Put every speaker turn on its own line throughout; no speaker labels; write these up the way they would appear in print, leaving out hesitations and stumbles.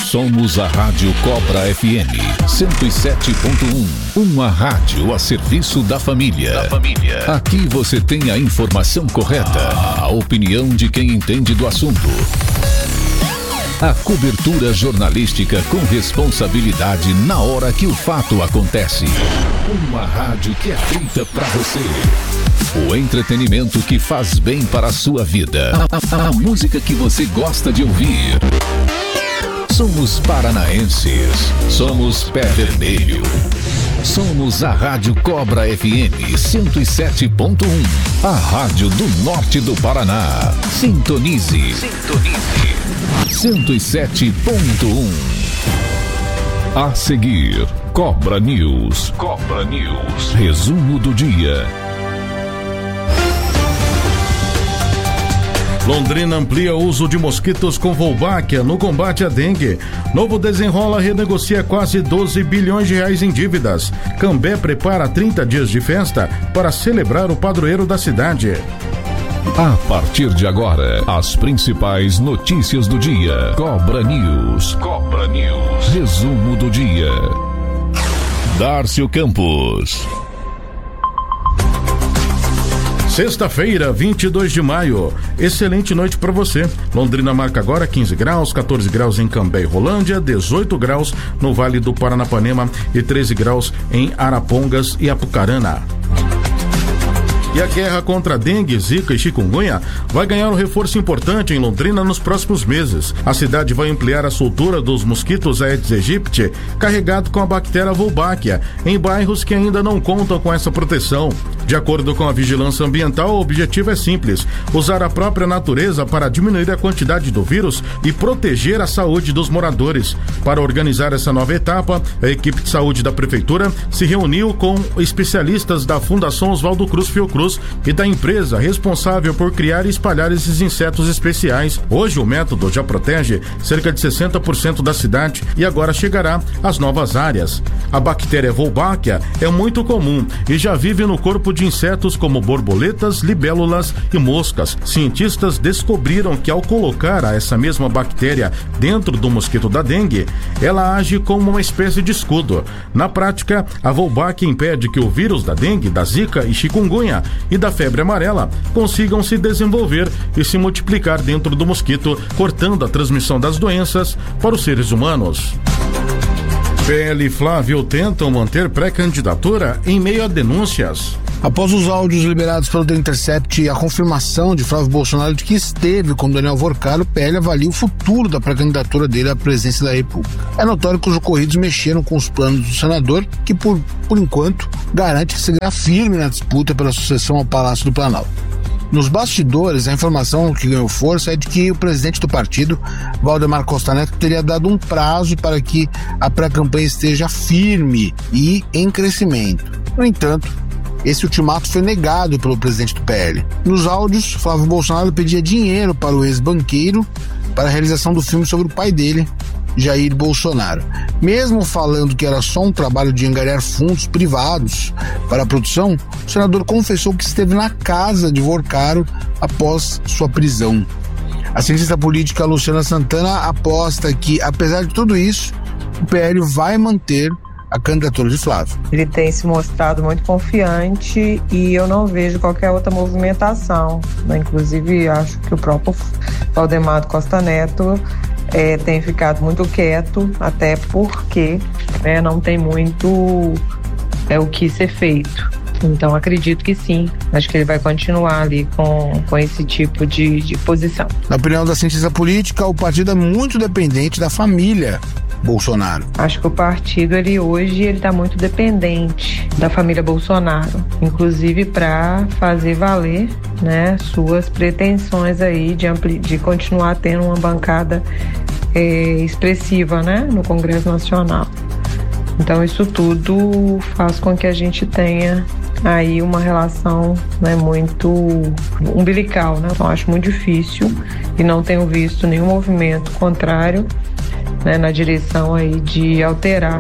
Somos a Rádio Cobra FM 107.1, uma rádio a serviço da família. Aqui você tem a informação correta, a opinião de quem entende do assunto. A cobertura jornalística com responsabilidade na hora que o fato acontece. Uma rádio que é feita pra você. O entretenimento que faz bem para a sua vida. A música que você gosta de ouvir. Somos paranaenses. Somos Pé Vermelho. Somos a Rádio Cobra FM 107.1. A rádio do norte do Paraná. Sintonize. 107.1. A seguir, Cobra News. Resumo do dia.
Londrina amplia o uso de mosquitos com Wolbachia no combate à dengue. Novo Desenrola renegocia quase 12 bilhões de reais em dívidas. Cambé prepara 30 dias de festa para celebrar o padroeiro da cidade.
A partir de agora, as principais notícias do dia. Cobra News. Resumo do dia. Dárcio Campos.
Sexta-feira, 22 de maio. Excelente noite para você. Londrina marca agora 15 graus, 14 graus em Cambé e Rolândia, 18 graus no Vale do Paranapanema e 13 graus em Arapongas e Apucarana. E a guerra contra a dengue, zika e chikungunya vai ganhar um reforço importante em Londrina nos próximos meses. A cidade vai ampliar a soltura dos mosquitos Aedes aegypti, carregado com a bactéria Wolbachia, em bairros que ainda não contam com essa proteção. De acordo com a Vigilância Ambiental, o objetivo é simples: usar a própria natureza para diminuir a quantidade do vírus e proteger a saúde dos moradores. Para organizar essa nova etapa, a equipe de saúde da Prefeitura se reuniu com especialistas da Fundação Oswaldo Cruz Fiocruz e da empresa responsável por criar e espalhar esses insetos especiais. Hoje o método já protege cerca de 60% da cidade e agora chegará às novas áreas. A bactéria Wolbachia é muito comum e já vive no corpo de insetos como borboletas, libélulas e moscas. Cientistas descobriram que ao colocar essa mesma bactéria dentro do mosquito da dengue, ela age como uma espécie de escudo. Na prática, a Wolbachia impede que o vírus da dengue, da zika e chikungunya e da febre amarela consigam se desenvolver e se multiplicar dentro do mosquito, cortando a transmissão das doenças para os seres humanos. PL e Flávio tentam manter pré-candidatura em meio a denúncias.
Após os áudios liberados pelo The Intercept e a confirmação de Flávio Bolsonaro de que esteve com Daniel Vorcar, o PL avalia o futuro da pré-candidatura dele à presidência da República. É notório que os ocorridos mexeram com os planos do senador, que por enquanto garante que seguirá firme na disputa pela sucessão ao Palácio do Planalto. Nos bastidores, a informação que ganhou força é de que o presidente do partido, Valdemar Costa Neto, teria dado um prazo para que a pré-campanha esteja firme e em crescimento. No entanto, esse ultimato foi negado pelo presidente do PL. Nos áudios, Flávio Bolsonaro pedia dinheiro para o ex-banqueiro para a realização do filme sobre o pai dele, Jair Bolsonaro. Mesmo falando que era só um trabalho de angariar fundos privados para a produção, o senador confessou que esteve na casa de Vorcaro após sua prisão. A cientista política Luciana Santana aposta que, apesar de tudo isso, o PL vai manter a candidatura de Flávio.
Ele tem se mostrado muito confiante e eu não vejo qualquer outra movimentação, né? Inclusive, acho que o próprio Valdemar Costa Neto tem ficado muito quieto, até porque não tem muito o que ser feito. Então, acredito que sim. Acho que ele vai continuar ali com esse tipo de posição.
Na opinião da cientista política, o partido é muito dependente da família Bolsonaro.
Acho que o partido hoje está muito dependente da família Bolsonaro, inclusive para fazer valer, né, suas pretensões aí de continuar tendo uma bancada expressiva, né, no Congresso Nacional. Então isso tudo faz com que a gente tenha aí uma relação, né, muito umbilical, né? Então acho muito difícil e não tenho visto nenhum movimento contrário, né, na direção aí de alterar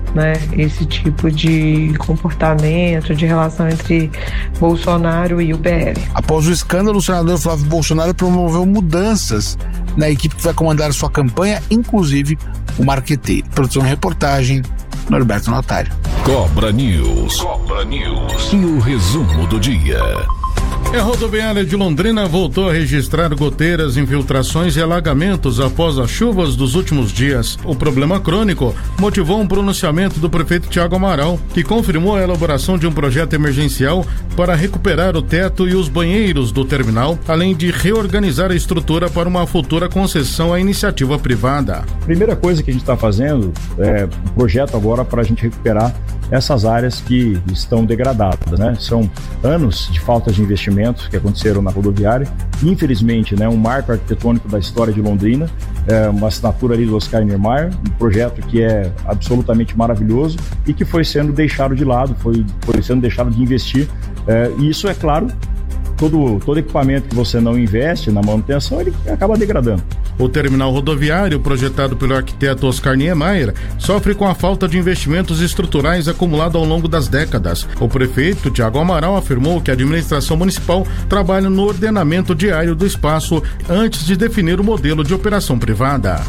né, esse tipo de comportamento, de relação entre Bolsonaro e o PL.
Após o escândalo, o senador Flávio Bolsonaro promoveu mudanças na equipe que vai comandar sua campanha, inclusive o marqueteiro. Produção e reportagem, Norberto Notário.
Cobra News. E o resumo do dia.
A rodoviária de Londrina voltou a registrar goteiras, infiltrações e alagamentos após as chuvas dos últimos dias. O problema crônico motivou um pronunciamento do prefeito Thiago Amaral, que confirmou a elaboração de um projeto emergencial para recuperar o teto e os banheiros do terminal, além de reorganizar a estrutura para uma futura concessão à iniciativa privada.
Primeira coisa que a gente está fazendo é um projeto agora para a gente recuperar essas áreas que estão degradadas, né? São anos de falta de investimentos que aconteceram na rodoviária. Infelizmente, né, um marco arquitetônico da história de Londrina, uma assinatura ali do Oscar Niemeyer, um projeto que é absolutamente maravilhoso e que foi sendo deixado de lado, foi sendo deixado de investir. E isso, é claro, todo equipamento que você não investe na manutenção, ele acaba degradando.
O terminal rodoviário, projetado pelo arquiteto Oscar Niemeyer, sofre com a falta de investimentos estruturais acumulado ao longo das décadas. O prefeito Thiago Amaral afirmou que a administração municipal trabalha no ordenamento diário do espaço antes de definir o modelo de operação privada.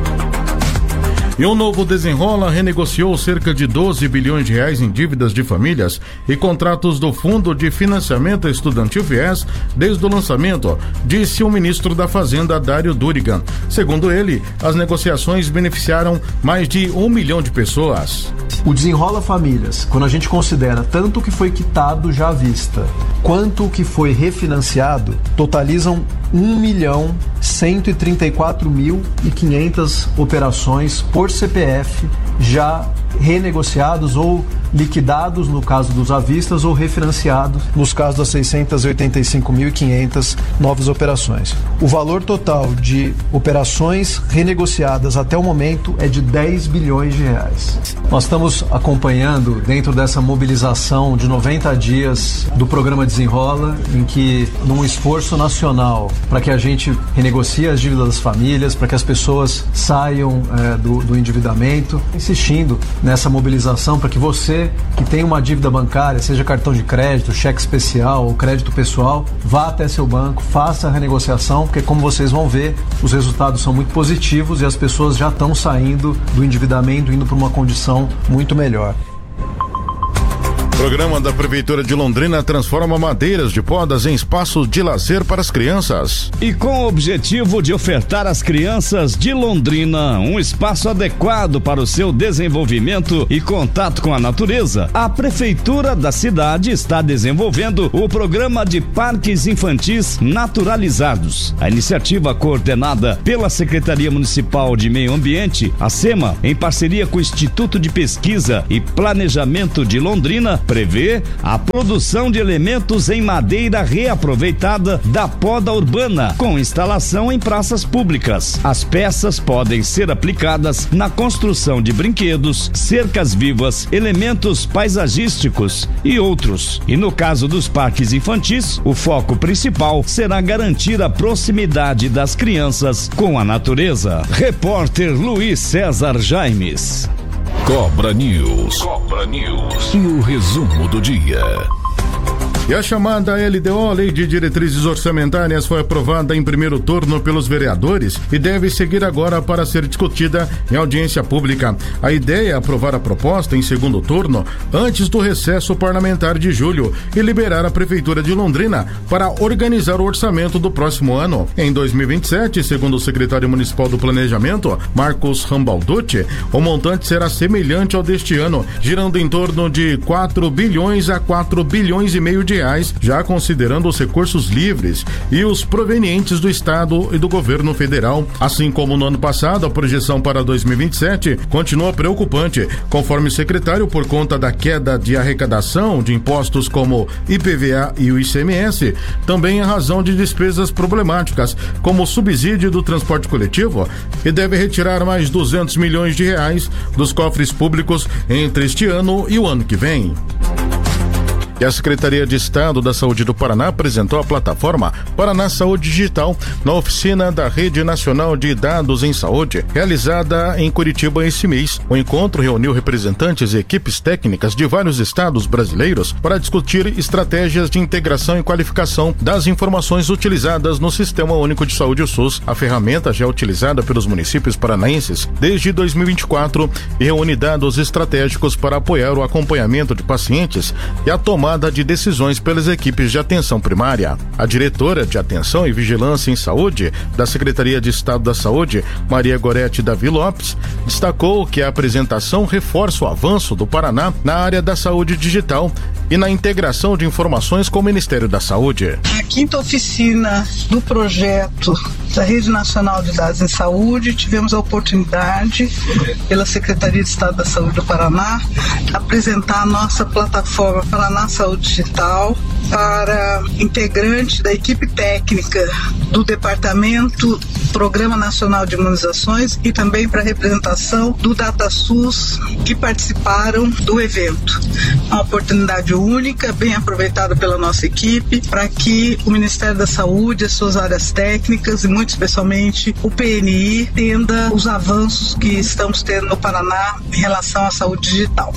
E um novo Desenrola renegociou cerca de 12 bilhões de reais em dívidas de famílias e contratos do Fundo de Financiamento Estudantil FIES desde o lançamento, disse o ministro da Fazenda, Dário Durigan. Segundo ele, as negociações beneficiaram mais de 1 milhão de pessoas.
O Desenrola Famílias, quando a gente considera tanto o que foi quitado já à vista, quanto o que foi refinanciado, totalizam 1.134.500 operações por CPF já renegociados ou liquidados no caso dos avistas ou refinanciados nos casos das 685.500 novas operações. O valor total de operações renegociadas até o momento é de 10 bilhões de reais. Nós estamos acompanhando dentro dessa mobilização de 90 dias do programa Desenrola, em que num esforço nacional para que a gente renegocie as dívidas das famílias, para que as pessoas saiam do endividamento, insistindo nessa mobilização para que você que tem uma dívida bancária, seja cartão de crédito, cheque especial ou crédito pessoal, vá até seu banco, faça a renegociação, porque como vocês vão ver, os resultados são muito positivos e as pessoas já estão saindo do endividamento, indo para uma condição muito melhor.
O programa da Prefeitura de Londrina transforma madeiras de podas em espaço de lazer para as crianças.
E com o objetivo de ofertar às crianças de Londrina um espaço adequado para o seu desenvolvimento e contato com a natureza, a Prefeitura da cidade está desenvolvendo o programa de parques infantis naturalizados. A iniciativa, coordenada pela Secretaria Municipal de Meio Ambiente, a SEMA, em parceria com o Instituto de Pesquisa e Planejamento de Londrina, prevê a produção de elementos em madeira reaproveitada da poda urbana, com instalação em praças públicas. As peças podem ser aplicadas na construção de brinquedos, cercas vivas, elementos paisagísticos e outros. E no caso dos parques infantis, o foco principal será garantir a proximidade das crianças com a natureza. Repórter Luiz César Jaimes.
Cobra News. E o resumo do dia.
E a chamada LDO, Lei de Diretrizes Orçamentárias, foi aprovada em primeiro turno pelos vereadores e deve seguir agora para ser discutida em audiência pública. A ideia é aprovar a proposta em segundo turno antes do recesso parlamentar de julho e liberar a Prefeitura de Londrina para organizar o orçamento do próximo ano. Em 2027, segundo o secretário municipal do Planejamento, Marcos Rambalducci, o montante será semelhante ao deste ano, girando em torno de 4 bilhões a 4 bilhões e meio de reais, já considerando os recursos livres e os provenientes do Estado e do governo federal. Assim como no ano passado, a projeção para 2027 continua preocupante, conforme o secretário, por conta da queda de arrecadação de impostos como IPVA e o ICMS, também em razão de despesas problemáticas, como o subsídio do transporte coletivo, e deve retirar mais 200 milhões de reais dos cofres públicos entre este ano e o ano que vem. E a Secretaria de Estado da Saúde do Paraná apresentou a plataforma Paraná Saúde Digital na oficina da Rede Nacional de Dados em Saúde, realizada em Curitiba esse mês. O encontro reuniu representantes e equipes técnicas de vários estados brasileiros para discutir estratégias de integração e qualificação das informações utilizadas no Sistema Único de Saúde, o SUS. A ferramenta já é utilizada pelos municípios paranaenses desde 2024 e reúne dados estratégicos para apoiar o acompanhamento de pacientes e a tomada de decisões pelas equipes de atenção primária. A diretora de Atenção e Vigilância em Saúde da Secretaria de Estado da Saúde, Maria Gorete Davi Lopes, destacou que a apresentação reforça o avanço do Paraná na área da saúde digital e na integração de informações com o Ministério da Saúde.
A quinta oficina do projeto da Rede Nacional de Dados em Saúde, tivemos a oportunidade, pela Secretaria de Estado da Saúde do Paraná, apresentar a nossa plataforma Paraná Saúde Digital para integrantes da equipe técnica do Departamento Programa Nacional de Imunizações e também para a representação do DataSUS que participaram do evento. Uma oportunidade única, bem aproveitada pela nossa equipe, para que o Ministério da Saúde, as suas áreas técnicas e muito especialmente o PNI, entenda os avanços que estamos tendo no Paraná em relação à saúde digital.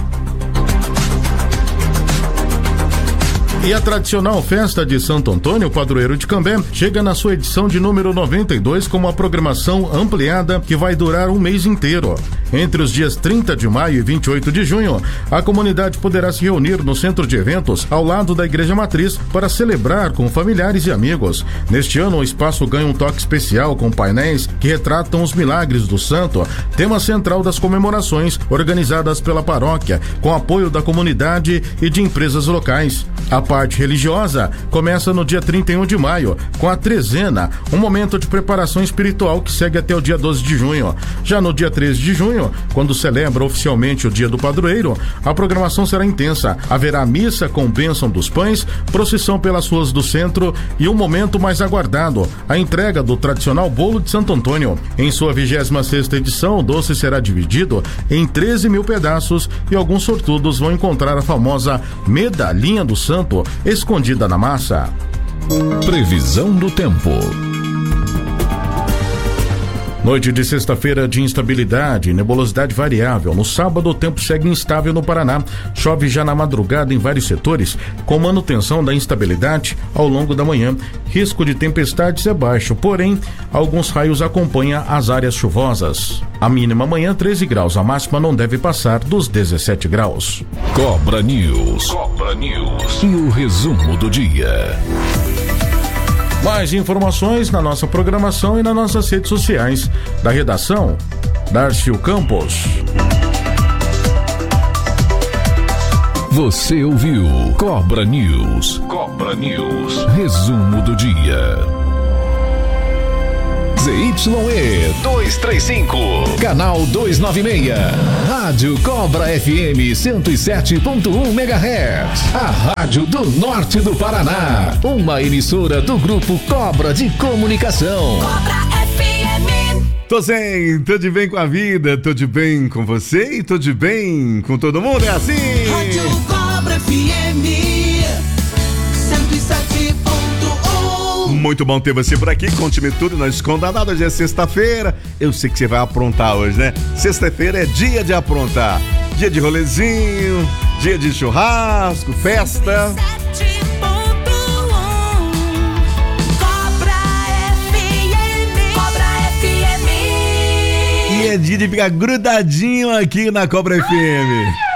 E a tradicional festa de Santo Antônio, padroeiro de Cambé, chega na sua edição de número 92 com uma programação ampliada que vai durar um mês inteiro. Entre os dias 30 de maio e 28 de junho, a comunidade poderá se reunir no centro de eventos ao lado da Igreja Matriz para celebrar com familiares e amigos. Neste ano, o espaço ganha um toque especial com painéis que retratam os milagres do santo, tema central das comemorações organizadas pela paróquia, com apoio da comunidade e de empresas locais. A parte religiosa começa no dia 31 de maio, com a trezena, um momento de preparação espiritual que segue até o dia 12 de junho. Já no dia 13 de junho, quando celebra oficialmente o Dia do Padroeiro, a programação será intensa. Haverá missa com bênção dos pães, procissão pelas ruas do centro e um momento mais aguardado, a entrega do tradicional bolo de Santo Antônio. Em sua 26ª edição, o doce será dividido em 13 mil pedaços e alguns sortudos vão encontrar a famosa medalhinha do santo escondida na massa.
Previsão do tempo.
Noite de sexta-feira de instabilidade e nebulosidade variável. No sábado, o tempo segue instável no Paraná. Chove já na madrugada em vários setores, com manutenção da instabilidade ao longo da manhã. Risco de tempestades é baixo, porém, alguns raios acompanham as áreas chuvosas. A mínima amanhã 13 graus, a máxima não deve passar dos 17 graus.
Cobra News. Cobra News. E o resumo do dia.
Mais informações na nossa programação e nas nossas redes sociais. Da redação, Darcio Campos.
Você ouviu Cobra News. Cobra News. Resumo do dia. ZYE 235, canal 296, Rádio Cobra FM 107.1 MHz, a rádio do norte do Paraná, uma emissora do grupo Cobra de Comunicação.
Cobra FM.
Tô de bem com a vida, tô de bem com você e tô de bem com todo mundo, é assim.
Rádio Cobra FM 107.1.
Muito bom ter você por aqui, conte-me tudo, não esconda nada, hoje é sexta-feira, eu sei que você vai aprontar hoje, né? Sexta-feira é dia de aprontar, dia de rolezinho, dia de churrasco, festa.
107.1 Cobra FM. Cobra FM.
E é dia de ficar grudadinho aqui na Cobra FM.